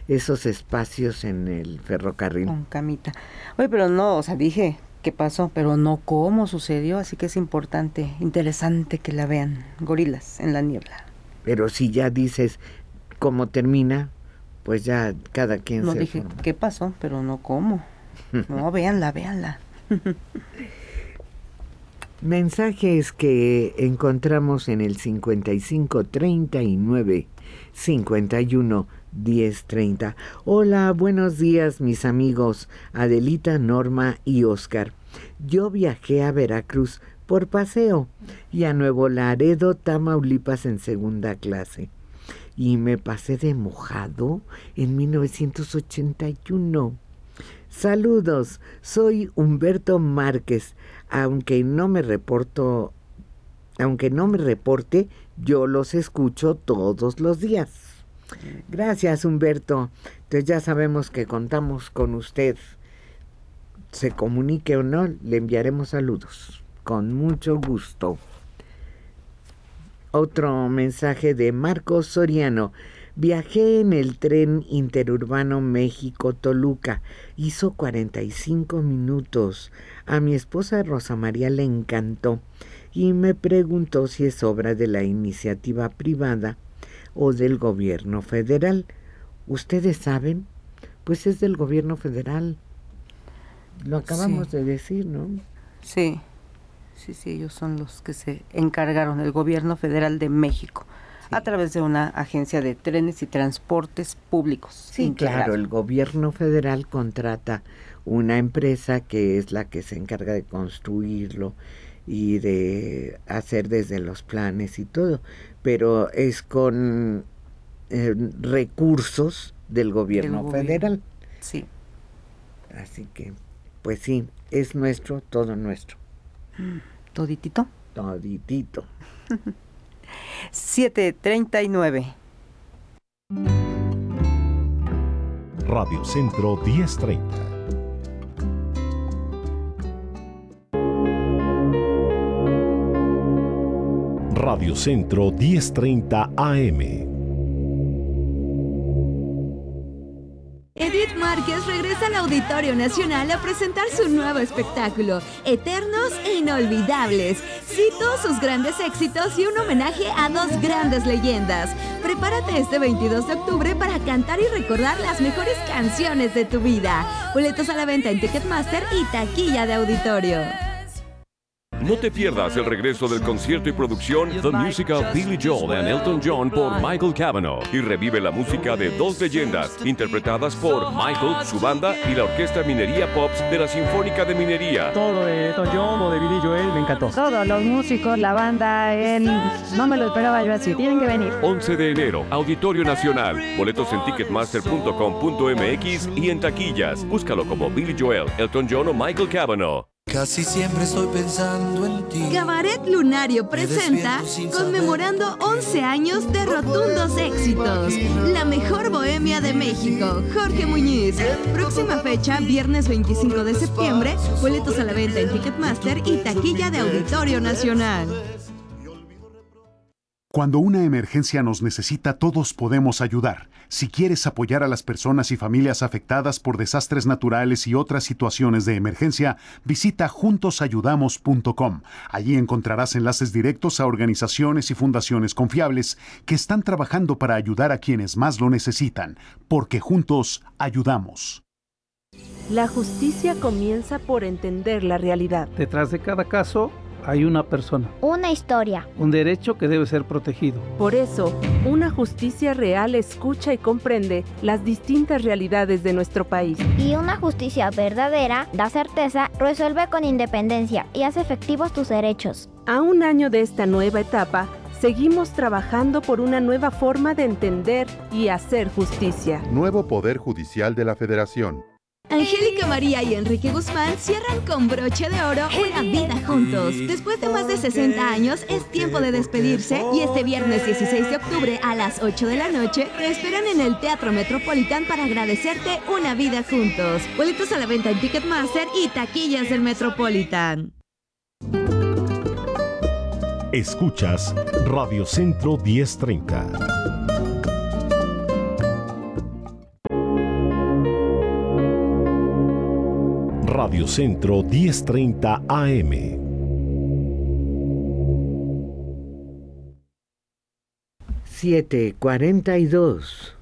esos espacios en el ferrocarril. Con camita. Oye, pero no, o sea, dije qué pasó, pero no cómo sucedió, así que es importante, interesante que la vean. Gorilas en la niebla. Pero si ya dices cómo termina, pues ya cada quien no se dije forma. Qué pasó, pero no cómo. No, véanla. Mensajes que encontramos en el 55 39 51 10 30. Hola, buenos días mis amigos Adelita, Norma y Oscar. Yo viajé a Veracruz por paseo y a Nuevo Laredo, Tamaulipas en segunda clase. Y me pasé de mojado en 1981. Saludos, soy Humberto Márquez. Aunque no me reporte, yo los escucho todos los días. Gracias, Humberto. Entonces ya sabemos que contamos con usted. Se comunique o no, le enviaremos saludos. Con mucho gusto. Otro mensaje de Marcos Soriano. Viajé en el tren interurbano México-Toluca. Hizo 45 minutos. A mi esposa Rosa María le encantó y me preguntó si es obra de la iniciativa privada o del gobierno federal. ¿Ustedes saben? Pues es del gobierno federal. Lo acabamos de decir, ¿no? Sí, ellos son los que se encargaron, el gobierno federal de México. Sí. A través de una agencia de trenes y transportes públicos. Sí, integrado. Claro, el gobierno federal contrata una empresa que es la que se encarga de construirlo y de hacer desde los planes y todo, pero es con recursos del gobierno federal. Sí. Así que, pues sí, es nuestro, todo nuestro. ¿Toditito? Toditito. 7:39. Radio Centro 1030. Radio Centro 1030 AM. Edith Márquez regresa al Auditorio Nacional a presentar su nuevo espectáculo, Eternos e Inolvidables. Cito sus grandes éxitos y un homenaje a dos grandes leyendas. Prepárate este 22 de octubre para cantar y recordar las mejores canciones de tu vida. Boletos a la venta en Ticketmaster y taquilla de auditorio. No te pierdas el regreso del concierto y producción The Musical Billy Joel and Elton John por Michael Cavanaugh y revive la música de dos leyendas interpretadas por Michael, su banda y la Orquesta Minería Pops de la Sinfónica de Minería. Todo de Elton John o de Billy Joel me encantó. Todos los músicos, la banda, no me lo esperaba yo así. Tienen que venir. 11 de enero, Auditorio Nacional. Boletos en ticketmaster.com.mx y en taquillas. Búscalo como Billy Joel, Elton John o Michael Cavanaugh. Casi siempre estoy pensando en ti. Cabaret Lunario presenta Conmemorando 11 años de rotundos éxitos. La mejor bohemia de México. Jorge Muñiz. Próxima fecha, viernes 25 de septiembre. Boletos a la venta en Ticketmaster y taquilla de Auditorio Nacional. Cuando una emergencia nos necesita, todos podemos ayudar. Si quieres apoyar a las personas y familias afectadas por desastres naturales y otras situaciones de emergencia, visita juntosayudamos.com. Allí encontrarás enlaces directos a organizaciones y fundaciones confiables que están trabajando para ayudar a quienes más lo necesitan, porque juntos ayudamos. La justicia comienza por entender la realidad. Detrás de cada caso hay una persona. Una historia. Un derecho que debe ser protegido. Por eso, una justicia real escucha y comprende las distintas realidades de nuestro país. Y una justicia verdadera da certeza, resuelve con independencia y hace efectivos tus derechos. A un año de esta nueva etapa, seguimos trabajando por una nueva forma de entender y hacer justicia. Nuevo Poder Judicial de la Federación. Angélica María y Enrique Guzmán cierran con broche de oro una vida juntos. Después de más de 60 años, es tiempo de despedirse y este viernes 16 de octubre a las 8 de la noche te esperan en el Teatro Metropolitan para agradecerte una vida juntos. Boletos a la venta en Ticketmaster y taquillas del Metropolitan. Escuchas Radio Centro 1030. Radio Centro 1030 AM. Siete 42.